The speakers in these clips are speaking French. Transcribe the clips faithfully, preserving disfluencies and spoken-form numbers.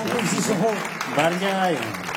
Sankum Sissoko. Barjay.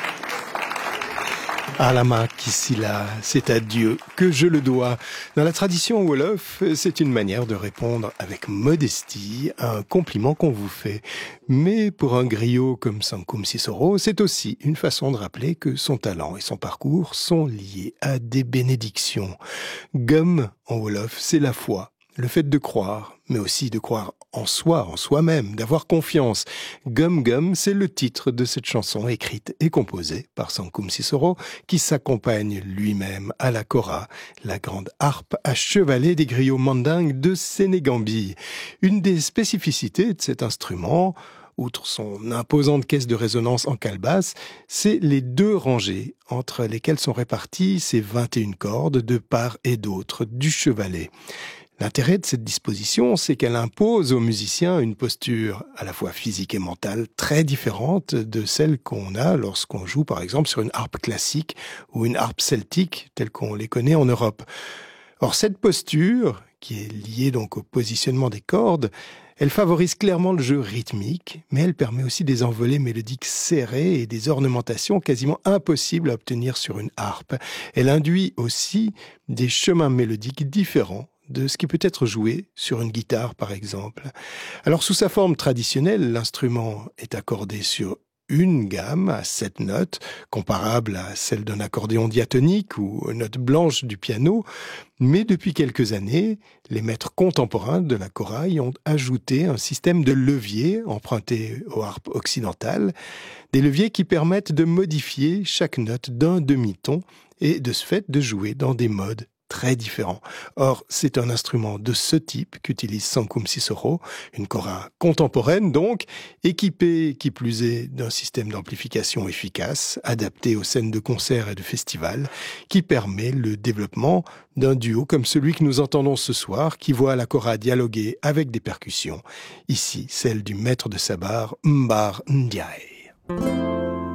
Alama Kisila, c'est à Dieu que je le dois. Dans la tradition wolof, c'est une manière de répondre avec modestie à un compliment qu'on vous fait. Mais pour un griot comme Sankum Sissoko, c'est aussi une façon de rappeler que son talent et son parcours sont liés à des bénédictions. Gum, en wolof, c'est la foi. Le fait de croire, mais aussi de croire en soi, en soi-même, d'avoir confiance. Gum Gum, c'est le titre de cette chanson écrite et composée par Sankum Sissoko, qui s'accompagne lui-même à la kora, la grande harpe à chevalet des griots mandingues de Sénégambie. Une des spécificités de cet instrument, outre son imposante caisse de résonance en calebasse, c'est les deux rangées entre lesquelles sont réparties ces vingt et une cordes de part et d'autre du chevalet. L'intérêt de cette disposition, c'est qu'elle impose aux musiciens une posture à la fois physique et mentale très différente de celle qu'on a lorsqu'on joue par exemple sur une harpe classique ou une harpe celtique telle qu'on les connaît en Europe. Or cette posture, qui est liée donc au positionnement des cordes, elle favorise clairement le jeu rythmique, mais elle permet aussi des envolées mélodiques serrées et des ornementations quasiment impossibles à obtenir sur une harpe. Elle induit aussi des chemins mélodiques différents de ce qui peut être joué sur une guitare, par exemple. Alors, sous sa forme traditionnelle, l'instrument est accordé sur une gamme à sept notes, comparable à celle d'un accordéon diatonique ou aux notes blanches du piano. Mais depuis quelques années, les maîtres contemporains de la kora y ont ajouté un système de leviers emprunté aux harpes occidentales, des leviers qui permettent de modifier chaque note d'un demi-ton et de ce fait de jouer dans des modes très différent. Or, c'est un instrument de ce type qu'utilise Sankum Sissoko, une kora contemporaine donc, équipée qui plus est d'un système d'amplification efficace, adapté aux scènes de concerts et de festivals, qui permet le développement d'un duo comme celui que nous entendons ce soir, qui voit la kora dialoguer avec des percussions, ici celle du maître de sabar Mbar Ndiaye.